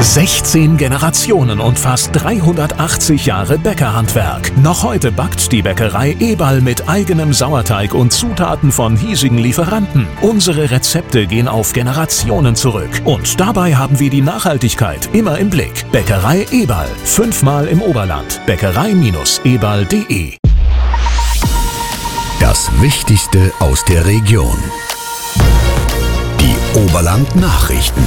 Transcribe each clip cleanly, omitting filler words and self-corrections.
16 Generationen und fast 380 Jahre Bäckerhandwerk. Noch heute backt die Bäckerei Eberl mit eigenem Sauerteig und Zutaten von hiesigen Lieferanten. Unsere Rezepte gehen auf Generationen zurück. Und dabei haben wir die Nachhaltigkeit immer im Blick. Bäckerei Eberl. 5-mal im Oberland. Bäckerei-eberl.de. Das Wichtigste aus der Region. Die Oberland-Nachrichten.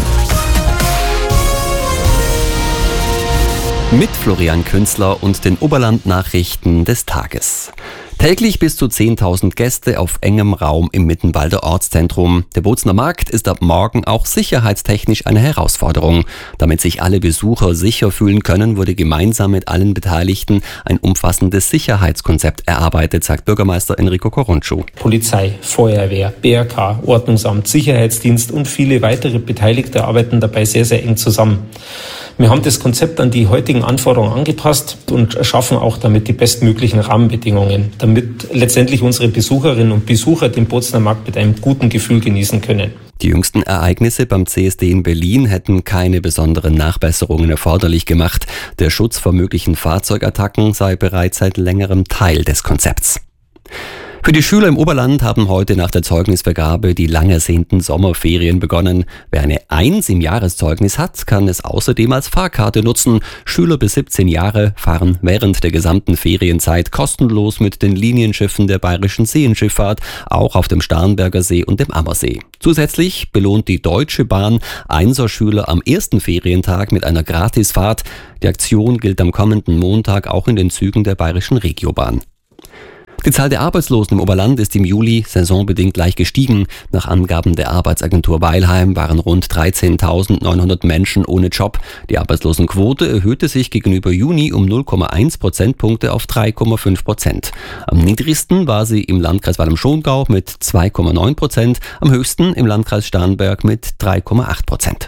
Mit Florian Künzler und den Oberland-Nachrichten des Tages. Täglich bis zu 10.000 Gäste auf engem Raum im Mittenwalder Ortszentrum. Der Bozner Markt ist ab morgen auch sicherheitstechnisch eine Herausforderung. Damit sich alle Besucher sicher fühlen können, wurde gemeinsam mit allen Beteiligten ein umfassendes Sicherheitskonzept erarbeitet, sagt Bürgermeister Enrico Coruncu. Polizei, Feuerwehr, BRK, Ordnungsamt, Sicherheitsdienst und viele weitere Beteiligte arbeiten dabei sehr, sehr eng zusammen. Wir haben das Konzept an die heutigen Anforderungen angepasst und schaffen auch damit die bestmöglichen Rahmenbedingungen, damit letztendlich unsere Besucherinnen und Besucher den Bozner Markt mit einem guten Gefühl genießen können. Die jüngsten Ereignisse beim CSD in Berlin hätten keine besonderen Nachbesserungen erforderlich gemacht. Der Schutz vor möglichen Fahrzeugattacken sei bereits seit längerem Teil des Konzepts. Für die Schüler im Oberland haben heute nach der Zeugnisvergabe die lang ersehnten Sommerferien begonnen. Wer eine 1 im Jahreszeugnis hat, kann es außerdem als Fahrkarte nutzen. Schüler bis 17 Jahre fahren während der gesamten Ferienzeit kostenlos mit den Linienschiffen der Bayerischen Seenschifffahrt, auch auf dem Starnberger See und dem Ammersee. Zusätzlich belohnt die Deutsche Bahn Einser-Schüler am ersten Ferientag mit einer Gratisfahrt. Die Aktion gilt am kommenden Montag auch in den Zügen der Bayerischen Regiobahn. Die Zahl der Arbeitslosen im Oberland ist im Juli saisonbedingt leicht gestiegen. Nach Angaben der Arbeitsagentur Weilheim waren rund 13.900 Menschen ohne Job. Die Arbeitslosenquote erhöhte sich gegenüber Juni um 0,1 Prozentpunkte auf 3,5%. Am niedrigsten war sie im Landkreis Walheim-Schongau mit 2,9%, am höchsten im Landkreis Starnberg mit 3,8%.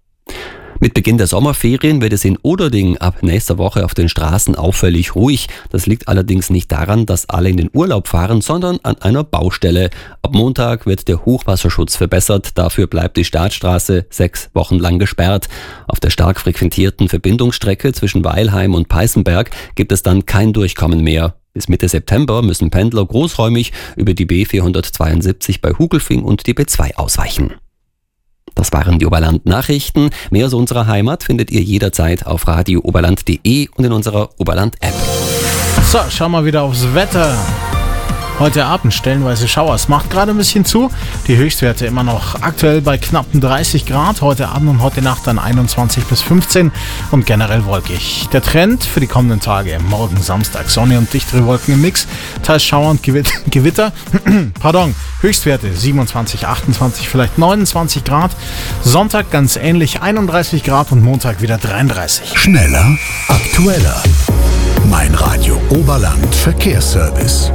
Mit Beginn der Sommerferien wird es in Oderding ab nächster Woche auf den Straßen auffällig ruhig. Das liegt allerdings nicht daran, dass alle in den Urlaub fahren, sondern an einer Baustelle. Ab Montag wird der Hochwasserschutz verbessert. Dafür bleibt die Startstraße 6 Wochen lang gesperrt. Auf der stark frequentierten Verbindungsstrecke zwischen Weilheim und Peißenberg gibt es dann kein Durchkommen mehr. Bis Mitte September müssen Pendler großräumig über die B472 bei Hugelfing und die B2 ausweichen. Das waren die Oberland-Nachrichten. Mehr aus unserer Heimat findet ihr jederzeit auf radiooberland.de und in unserer Oberland-App. So, schauen wir wieder aufs Wetter. Heute Abend stellenweise Schauer. Es macht gerade ein bisschen zu. Die Höchstwerte immer noch aktuell bei knappen 30 Grad. Heute Abend und heute Nacht dann 21 bis 15 und generell wolkig. Der Trend für die kommenden Tage. Morgen Samstag Sonne und dichtere Wolken im Mix. Teils Schauer und Gewitter. Höchstwerte 27, 28, vielleicht 29 Grad. Sonntag ganz ähnlich 31 Grad und Montag wieder 33. Schneller, aktueller. Mein Radio Oberland Verkehrsservice.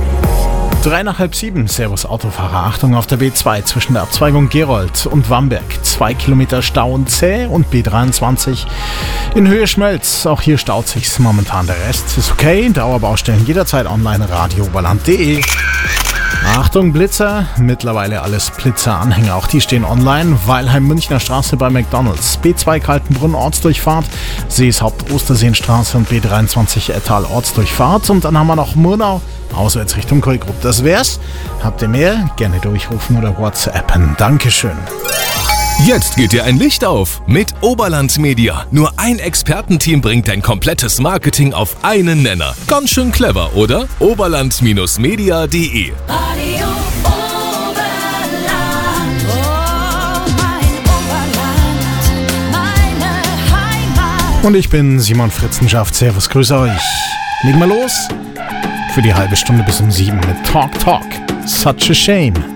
3 nach halb 7. Servus Autofahrer. Achtung auf der B2 zwischen der Abzweigung Gerold und Wamberg. 2 Kilometer Stau und zäh und B23 in Höhe Schmelz. Auch hier staut sich's momentan. Der Rest ist okay. Dauerbaustellen jederzeit online radiooberland.de. Achtung Blitzer. Mittlerweile alles Blitzer-Anhänger. Auch die stehen online. Weilheim-Münchner Straße bei McDonalds. B2 Kaltenbrunn Ortsdurchfahrt. Seeshaupt Osterseenstraße und B23 Ettal Ortsdurchfahrt. Und dann haben wir noch Murnau. Auswärts Richtung Kolgrupp. Das wär's. Habt ihr mehr? Gerne durchrufen oder WhatsAppen. Dankeschön. Jetzt geht dir ein Licht auf mit Oberland Media. Nur ein Expertenteam bringt dein komplettes Marketing auf einen Nenner. Ganz schön clever, oder? Oberland-media.de. Radio Oberland. Oh, mein Oberland, meine Heimat. Und ich bin Simon Fritzenschaft. Servus, grüße euch. Legen wir los für die halbe Stunde bis um 7 mit Talk. Such a shame.